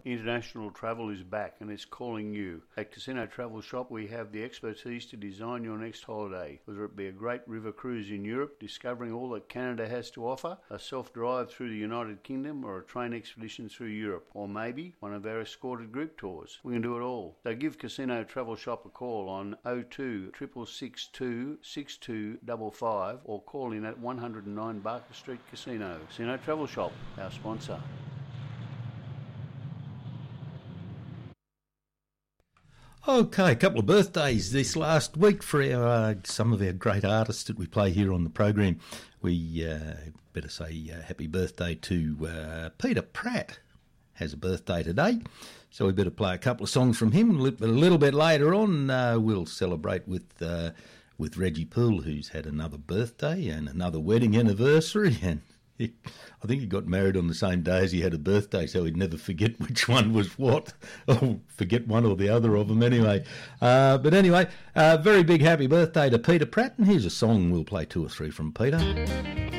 International travel is back and it's calling you. At Casino Travel Shop, we have the expertise to design your next holiday, whether it be a great river cruise in Europe, discovering all that Canada has to offer, a self-drive through the United Kingdom, or a train expedition through Europe, or maybe one of our escorted group tours. We can do it all. So give Casino Travel Shop a call on 02 662 6255 or call in at 109 Barker Street Casino. Casino Travel Shop, our sponsor. Okay, a couple of birthdays this last week for some of our great artists that we play here on the program. We better say happy birthday to Peter Pratt. Has a birthday today, so we better play a couple of songs from him. A little bit later on, we'll celebrate with Reggie Poole, who's had another birthday and another wedding anniversary, and I think he got married on the same day as he had a birthday, so he'd never forget which one was what, or forget one or the other of them anyway. But anyway, very big happy birthday to Peter Pratt, and here's a song we'll play 2 or 3 from Peter.